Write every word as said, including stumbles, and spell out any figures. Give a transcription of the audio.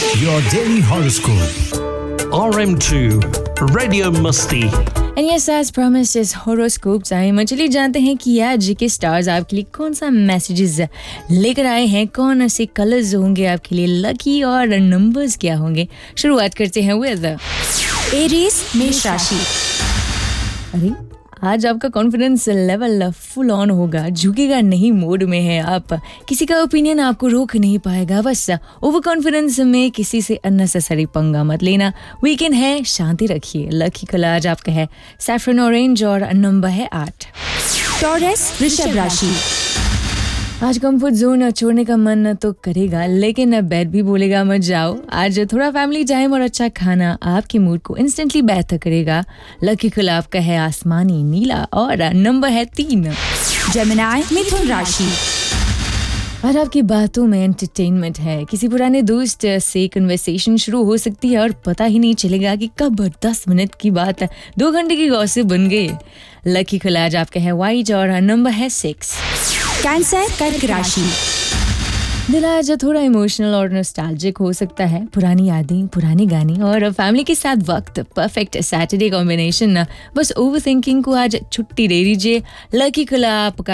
Your daily horoscope. R M two Radio Musti. And yes, as promised is horoscope time. चलिए जानते हैं कि आज के स्टार्स आपके लिए कौन सा मैसेजेस लेकर आए हैं, कौन से कलर्स होंगे आपके लिए लकी और नंबर्स क्या होंगे. शुरुआत करते हैं विद एरीज मेष राशि. अरे आज आपका कॉन्फिडेंस लेवल फुल ऑन होगा, झुकेगा नहीं मोड में है आप. किसी का ओपिनियन आपको रोक नहीं पाएगा. बस ओवर कॉन्फिडेंस में किसी से अननेसेसरी पंगा मत लेना. वीकेंड है, शांति रखिए. लकी कलर आज आपका है सैफरन ऑरेंज और नंबर है आठ. टॉरस वृषभ राशि. आज कंफर्ट जोन छोड़ने का मन तो करेगा, लेकिन बेड भी बोलेगा मत जाओ. आज थोड़ा फैमिली टाइम और अच्छा खाना आपके मूड को इंस्टेंटली बेहतर करेगा. लकी कलर आपका है आसमानी नीला और नंबर है तीन. जेमिनी मिथुन राशि. आज आपकी बातों में एंटरटेनमेंट है. किसी पुराने दोस्त से कन्वर्सेशन शुरू हो सकती है और पता ही नहीं चलेगा कि कब दस मिनट की बात दो घंटे की गॉसिप बन गई. लकी कलर आज आपका है व्हाइट और नंबर है सिक्स. कैंसर कर्क राशि. दिल आज थोड़ा इमोशनल और नॉस्टैल्जिक हो सकता है. पुरानी यादें, पुराने गाने और फैमिली के साथ वक्त, परफेक्ट सैटरडे कॉम्बिनेशन. बस ओवर थिंकिंग को आज छुट्टी दे दीजिए. लकी कलर आपका